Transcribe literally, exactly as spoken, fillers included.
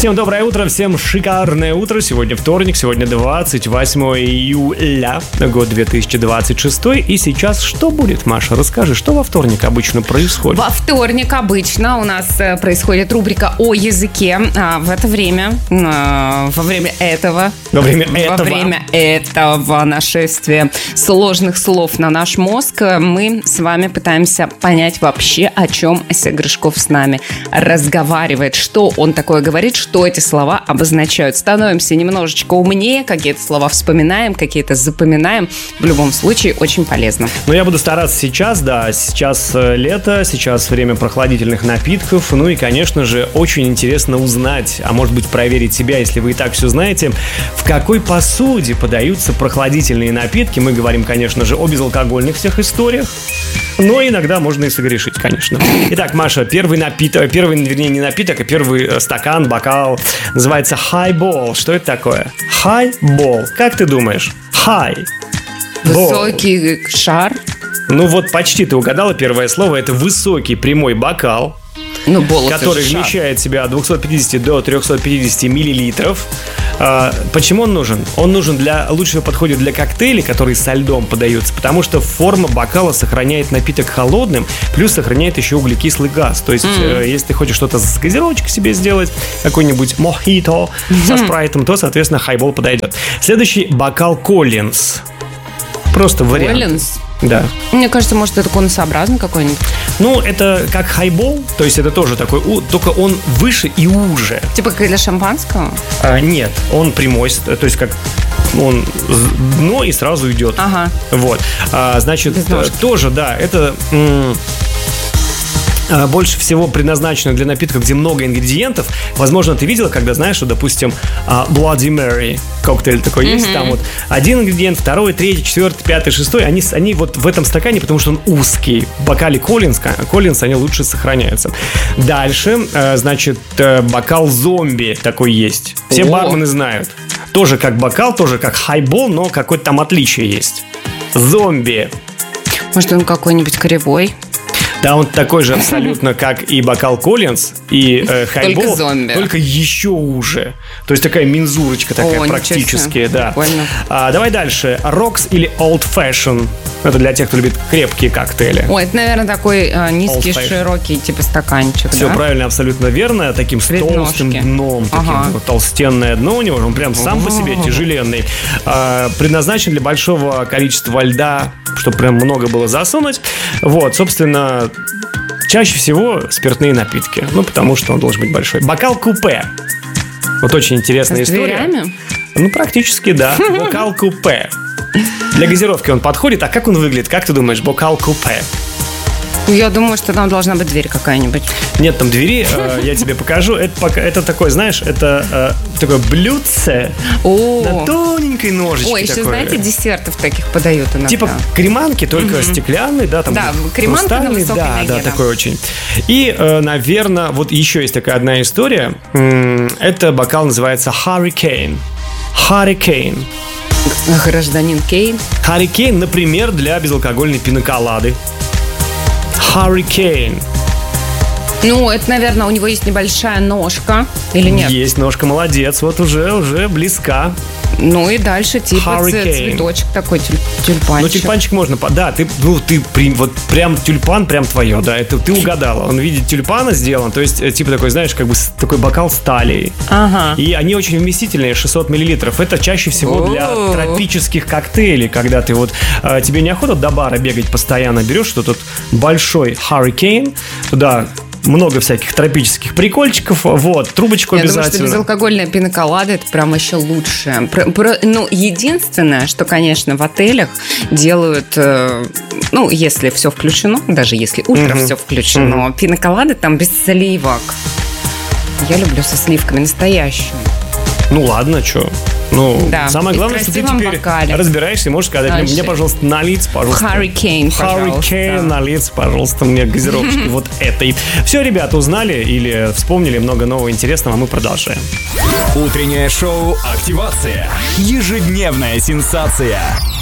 Всем доброе утро, всем шикарное утро. Сегодня вторник, сегодня двадцать восьмое июля, год две тысячи двадцать шестой. И сейчас что будет, Маша? Расскажи, что во вторник обычно происходит? Во вторник обычно у нас происходит рубрика о языке. А в это время, во время этого, во время этого, во время этого нашествия сложных слов на наш мозг мы с вами пытаемся понять вообще, о чем Осип Гришков с нами разговаривает, что он такое говорит, что эти слова обозначают. Становимся немножечко умнее, какие-то слова вспоминаем, какие-то запоминаем. В любом случае, очень полезно. Но я буду стараться сейчас, да, сейчас лето, сейчас время прохладительных напитков. Ну и, конечно же, очень интересно узнать, а может быть проверить себя, если вы и так все знаете, в какой посуде подаются прохладительные напитки. Мы говорим, конечно же, о безалкогольных всех историях, но иногда можно и согрешить, конечно. Итак, Маша, первый напиток, первый, вернее, не напиток, а первый стакан, бокал называется highball. Что это такое? Highball. Как ты думаешь? High. Высокий шар. Ну вот почти ты угадала первое слово. Это высокий прямой бокал, ну, бол, который вмещает в себя от двухсот пятидесяти до трехсот пятидесяти миллилитров. А, почему он нужен? Он нужен для, лучше подходит для коктейлей, которые со льдом подаются, потому что форма бокала сохраняет напиток холодным, плюс сохраняет еще углекислый газ. То есть, mm. э, если ты хочешь что-то с газировочкой себе сделать, какой-нибудь мохито mm-hmm. со спрайтом, то, соответственно, хайбол подойдет. Следующий бокал Коллинз. Просто вариант. Коллинз? Да. Мне кажется, может, это конусообразный какой-нибудь. Ну, это как хайбол, то есть это тоже такой, только он выше и уже. Типа как для шампанского? А, нет, он прямой, то есть как он дно и сразу идет. Ага. Вот. А, значит, тоже, да, это... М- больше всего предназначено для напитков, где много ингредиентов. Возможно, ты видела, когда, знаешь, что, допустим, Bloody Mary коктейль такой mm-hmm. есть, там вот один ингредиент, второй, третий, четвертый, пятый, шестой, они, они вот в этом стакане, потому что он узкий. В бокале Коллинз, Коллинз они лучше сохраняются. Дальше, значит, бокал зомби такой есть. Все oh. бармены знают. Тоже как бокал, тоже как хайбол, но какое-то там отличие есть. Зомби. Может, он какой-нибудь кривой? Да, он такой же абсолютно, как и бокал Коллинз, и э, хайбол, только зомби. Только еще уже. То есть такая мензурочка такая. О, практически, да. А, давай дальше. Рокс или Old Fashion. Это для тех, кто любит крепкие коктейли. Ой, это, наверное, такой э, низкий, широкий, типа стаканчик. Все да? правильно, абсолютно верно. Таким с толстым дном. Таким, ага. вот, толстенное дно у него. Он прям сам О-о-о. по себе тяжеленный. А, предназначен для большого количества льда, чтобы прям много было засунуть. Вот, собственно... Чаще всего спиртные напитки. Ну, потому что он должен быть большой. Бокал купе. Вот очень интересная с история. Дверями? Ну, практически, да. Бокал купе. Для газировки он подходит. А как он выглядит? Как ты думаешь, бокал купе? Я думаю, что там должна быть дверь какая-нибудь. Нет там двери, э, я тебе покажу. Это, пока, это такое, знаешь, это э, такое блюдце О. на тоненькой ножечке. Ой, еще, такое. Знаете, десертов таких подают иногда. Типа креманки, только mm-hmm. стеклянные, да, там да, креманка на высокой да, ноге, да, да, такой очень. И, э, наверное, вот еще есть такая одна история. Это бокал называется Hurricane. Hurricane. Гражданин Кейн. Hurricane, например, для безалкогольной пиноколады. Hurricane. Ну, это, наверное, у него есть небольшая ножка. Или нет? Есть ножка, молодец. Вот уже, уже близка. Ну и дальше типа Hurricane. Цветочек такой, тюль, тюльпанчик. Ну, тюльпанчик можно... Да, ты, ну, ты вот прям тюльпан прям твое, да, это ты угадала. Он в виде тюльпана сделан, то есть типа такой, знаешь, как бы такой бокал с талией. Ага. И они очень вместительные, шестьсот миллилитров. Это чаще всего для О-о-о. тропических коктейлей, когда ты вот... Тебе неохота до бара бегать постоянно, берешь что-то большой Hurricane, туда... Много всяких тропических прикольчиков. Вот, трубочку Я обязательно. Я думаю, что безалкогольная пиноколада это прям еще лучше. Про, про, ну, единственное, что, конечно, в отелях делают, э, ну, если все включено, даже если утром mm-hmm. все включено, mm-hmm. пиноколады там без сливок. Я люблю со сливками настоящую. Ну ладно, что? Ну, да. самое главное, что ты теперь бокале. разбираешься и можешь сказать мне, мне, пожалуйста, налить, пожалуйста. Hurricane, пожалуйста. Hurricane, налить, пожалуйста, мне газировочки вот этой. Все, ребята, узнали или вспомнили много нового интересного, а мы продолжаем. Утреннее шоу «Активация». Ежедневная сенсация.